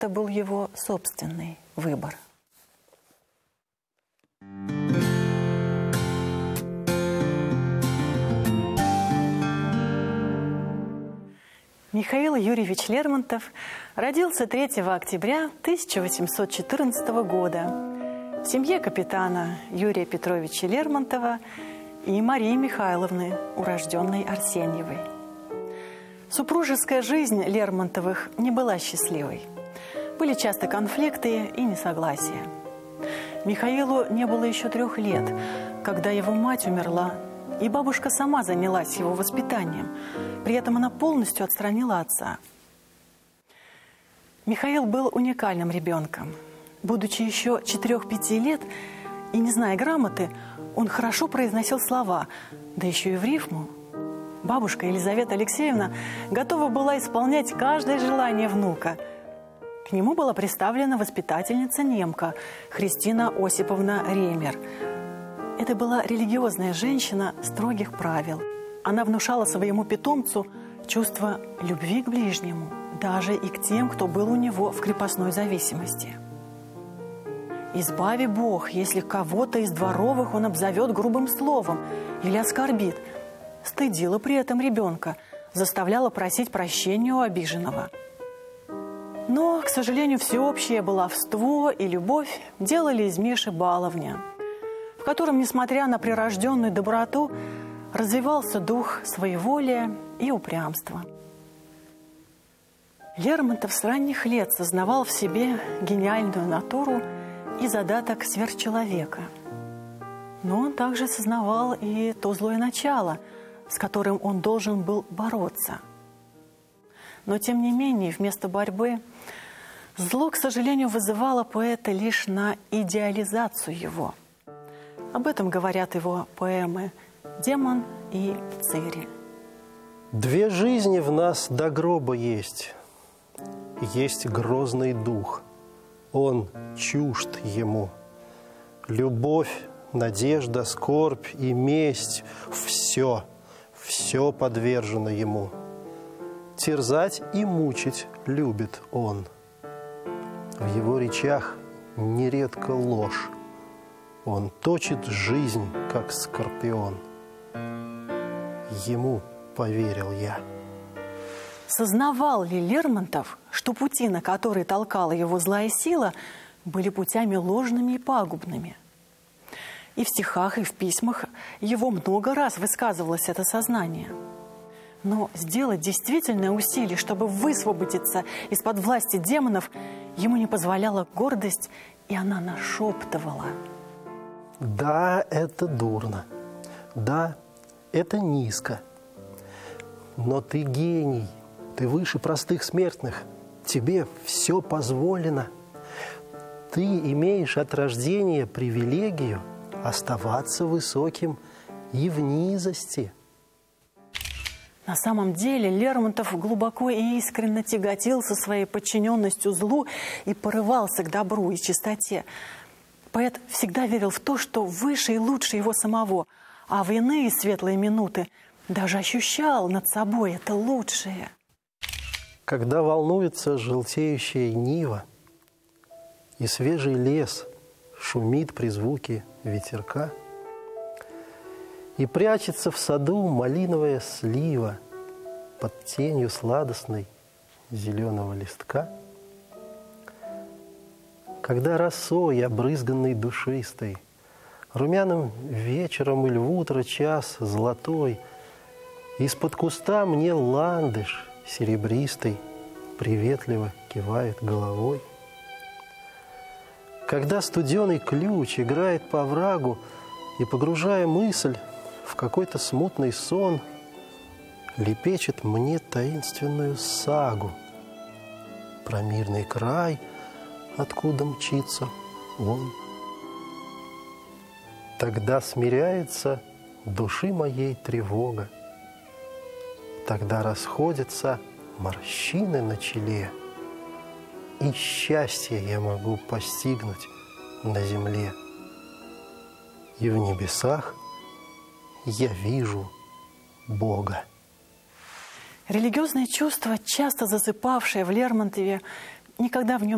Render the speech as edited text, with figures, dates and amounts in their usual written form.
Это был его собственный выбор. Михаил Юрьевич Лермонтов родился 3 октября 1814 года в семье капитана Юрия Петровича Лермонтова и Марии Михайловны, урожденной Арсеньевой. Супружеская жизнь Лермонтовых не была счастливой. Были часто конфликты и несогласия. Михаилу не было еще 3 лет, когда его мать умерла, и бабушка сама занялась его воспитанием. При этом она полностью отстранила отца. Михаил был уникальным ребенком. Будучи еще 4-5 лет и не зная грамоты, он хорошо произносил слова, да еще и в рифму. Бабушка Елизавета Алексеевна готова была исполнять каждое желание внука. К нему была представлена воспитательница-немка Христина Осиповна Ремер. Это была религиозная женщина строгих правил. Она внушала своему питомцу чувство любви к ближнему, даже и к тем, кто был у него в крепостной зависимости. «Избави Бог, если кого-то из дворовых он обзовет грубым словом или оскорбит», стыдила при этом ребенка, заставляла просить прощения у обиженного. Но, к сожалению, всеобщее баловство и любовь делали из Миши баловня, в котором, несмотря на прирожденную доброту, развивался дух своеволия и упрямства. Лермонтов с ранних лет сознавал в себе гениальную натуру и задаток сверхчеловека. Но он также сознавал и то злое начало, с которым он должен был бороться. Но, тем не менее, вместо борьбы зло, к сожалению, вызывало поэта лишь на идеализацию его. Об этом говорят его поэмы «Демон» и «Цирель». 2 жизни в нас до гроба есть. Есть грозный дух, он чужд ему. Любовь, надежда, скорбь и месть – все подвержено ему. Терзать и мучить любит он. В его речах нередко ложь. Он точит жизнь, как скорпион. Ему поверил я. Сознавал ли Лермонтов, что пути, на которые толкала его злая сила, были путями ложными и пагубными? И в стихах, и в письмах его много раз высказывалось это сознание. Но сделать действительное усилие, чтобы высвободиться из-под власти демонов, ему не позволяла гордость, и она нашептывала: да, это дурно. Да, это низко. Но ты гений, ты выше простых смертных. Тебе все позволено. Ты имеешь от рождения привилегию оставаться высоким и в низости. На самом деле Лермонтов глубоко и искренне тяготился своей подчиненностью злу и порывался к добру и чистоте. Поэт всегда верил в то, что выше и лучше его самого, а в иные светлые минуты даже ощущал над собой это лучшее. Когда волнуется желтеющая нива, и свежий лес шумит при звуке ветерка, и прячется в саду малиновая слива под тенью сладостной зеленого листка, когда росой, обрызганный душистой, румяным вечером или в утро час золотой, из-под куста мне ландыш серебристый приветливо кивает головой, когда студеный ключ играет по оврагу и, погружая мысль в какой-то смутный сон, лепечет мне таинственную сагу про мирный край, откуда мчится он. Тогда смиряется души моей тревога, тогда расходятся морщины на челе, и счастье я могу постигнуть на земле. И в небесах я вижу Бога. Религиозное чувство, часто засыпавшее в Лермонтове, никогда в нем